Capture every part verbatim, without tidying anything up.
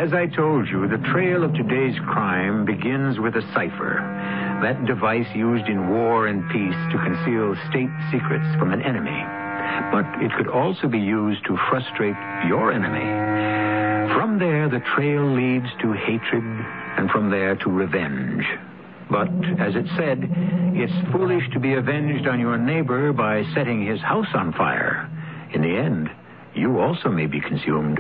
As I told you, the trail of today's crime begins with a cipher. That device used in war and peace to conceal state secrets from an enemy. But it could also be used to frustrate your enemy. From there, the trail leads to hatred, and from there to revenge. But, as it said, it's foolish to be avenged on your neighbor by setting his house on fire. In the end, you also may be consumed.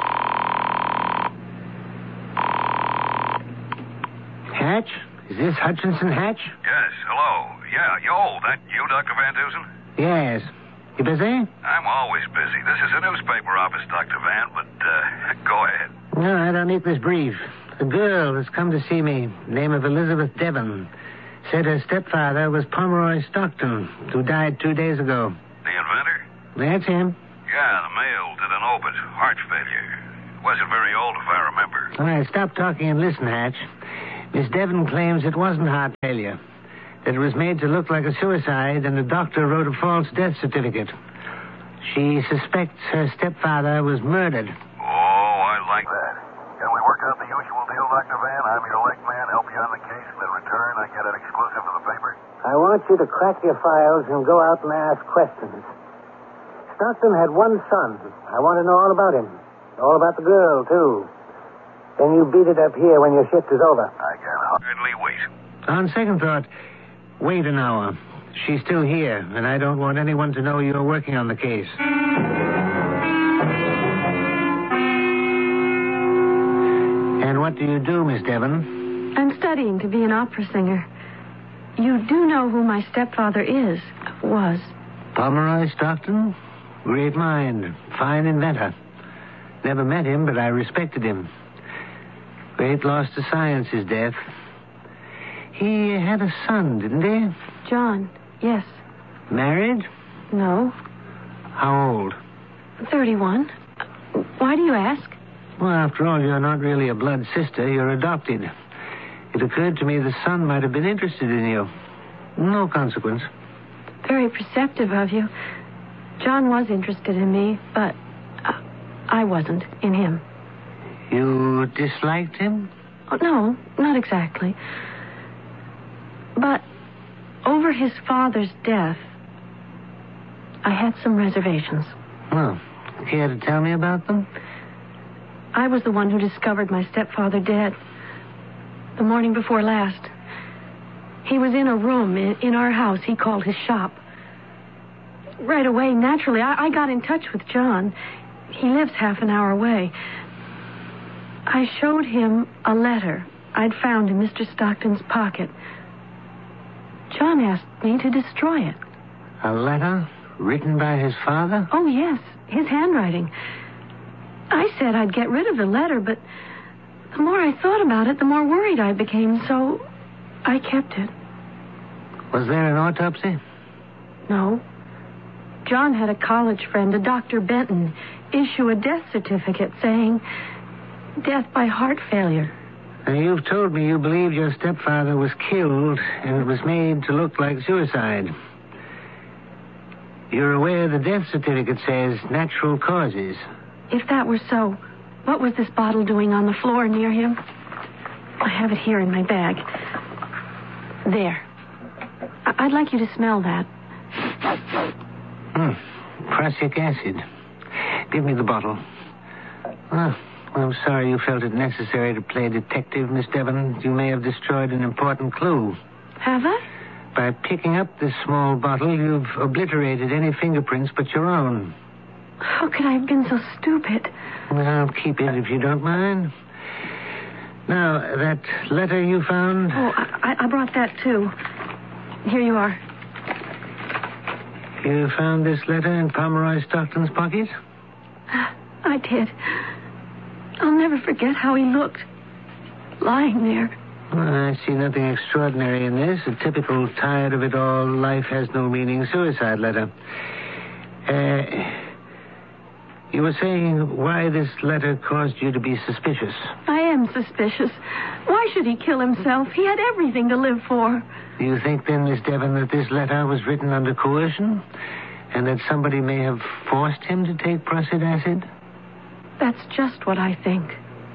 Hatch? Is this Hutchinson Hatch? Yes, hello. Yeah, yo, that you, Doctor Van Dusen? Yes. You busy? I'm always busy. This is a newspaper office, Doctor Van, but, uh, go ahead. No, I don't need this brief. The girl has come to see me, name of Elizabeth Devon. Said her stepfather was Pomeroy Stockton, who died two days ago. The inventor? That's him. Yeah, the male did an obit, heart failure. Wasn't very old, if I remember. All right, stop talking and listen, Hatch. Miss Devon claims it wasn't heart failure. That it was made to look like a suicide, and the doctor wrote a false death certificate. She suspects her stepfather was murdered. Oh, I like that. Can we work out the usual deal, Doctor Van? I'm your leg man, help you on the case, and in return, I get an exclusive for the paper? I want you to crack your files and go out and ask questions. Stockton had one son. I want to know all about him. All about the girl, too. Then you beat it up here when your shift is over. I can hardly wait. On second thought, wait an hour. She's still here, and I don't want anyone to know you're working on the case. And what do you do, Miss Devon? I'm studying to be an opera singer. You do know who my stepfather is, was. Pomeroy Stockton? Great mind. Fine inventor. Never met him, but I respected him. Great loss to science, his death. He had a son, didn't he? John, yes. Married? No. How old? thirty-one. Why do you ask? Well, after all, you're not really a blood sister. You're adopted. It occurred to me the son might have been interested in you. No consequence. Very perceptive of you. John was interested in me, but uh, I wasn't in him. You disliked him? Oh, no, not exactly. But over his father's death, I had some reservations. Well, care to tell me about them? I was the one who discovered my stepfather dead. The morning before last. He was in a room in, in our house he called his shop. Right away, naturally, I, I got in touch with John. He lives half an hour away. I showed him a letter I'd found in Mister Stockton's pocket. John asked me to destroy it. A letter written by his father? Oh, yes, his handwriting. I said I'd get rid of the letter, but the more I thought about it, the more worried I became, so I kept it. Was there an autopsy? No. John had a college friend, a Doctor Benton, issue a death certificate saying death by heart failure. Now, you've told me you believe your stepfather was killed and it was made to look like suicide. You're aware the death certificate says natural causes. If that were so, what was this bottle doing on the floor near him? I have it here in my bag. There. I- I'd like you to smell that. Hmm. Prussic acid. Give me the bottle. Oh, I'm sorry you felt it necessary to play detective, Miss Devon. You may have destroyed an important clue. Have I? By picking up this small bottle, you've obliterated any fingerprints but your own. How could I have been so stupid? Well, I'll keep it if you don't mind. Now, that letter you found... Oh, I, I brought that, too. Here you are. You found this letter in Pomeroy Stockton's pocket? I did. I'll never forget how he looked. Lying there. Well, I see nothing extraordinary in this. A typical tired of it all, life has no meaning suicide letter. Uh... You were saying why this letter caused you to be suspicious. I am suspicious. Why should he kill himself? He had everything to live for. Do you think then, Miss Devon, that this letter was written under coercion? And that somebody may have forced him to take prussic acid? That's just what I think.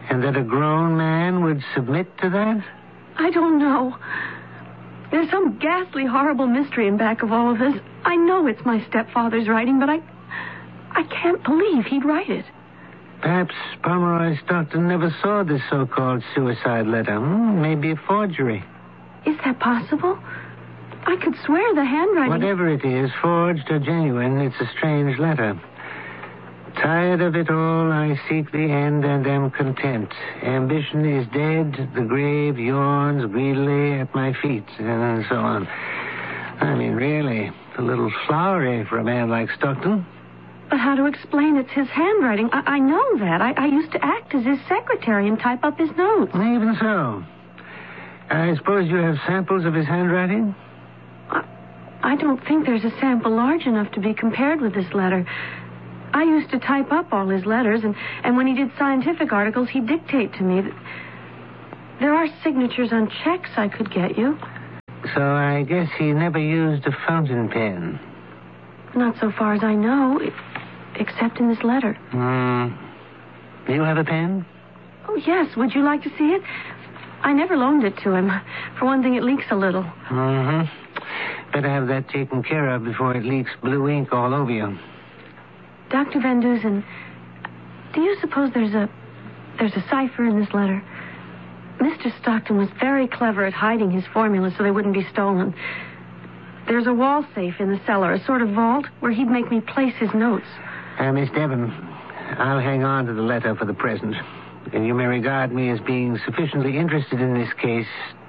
And that a grown man would submit to that? I don't know. There's some ghastly, horrible mystery in back of all of this. I know it's my stepfather's writing, but I... I can't believe he'd write it. Perhaps Pomeroy Stockton never saw this so-called suicide letter. Hmm, maybe a forgery. Is that possible? I could swear the handwriting... Whatever it is, forged or genuine, it's a strange letter. Tired of it all, I seek the end and am content. Ambition is dead, the grave yawns greedily at my feet, and so on. I mean, really, a little flowery for a man like Stockton. But how to explain it's his handwriting? I, I know that. I, I used to act as his secretary and type up his notes. Even so. I suppose you have samples of his handwriting? I, I don't think there's a sample large enough to be compared with this letter. I used to type up all his letters, and, and when he did scientific articles, he'd dictate to me. There are signatures on checks I could get you. So I guess he never used a fountain pen. Not so far as I know, except in this letter. Hmm. Do you have a pen? Oh, yes. Would you like to see it? I never loaned it to him. For one thing, it leaks a little. Mm-hmm. Better have that taken care of before it leaks blue ink all over you. Doctor Van Dusen, do you suppose there's a there's a cipher in this letter? Mister Stockton was very clever at hiding his formulas so they wouldn't be stolen. There's a wall safe in the cellar, a sort of vault, where he'd make me place his notes. Uh, Miss Devon, I'll hang on to the letter for the present. And you may regard me as being sufficiently interested in this case